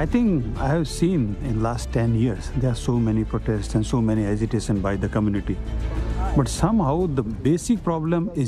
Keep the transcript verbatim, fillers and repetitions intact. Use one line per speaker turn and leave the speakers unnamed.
I think I have seen in last ten years, there are so many protests and so many agitation by the community. But somehow the basic problem is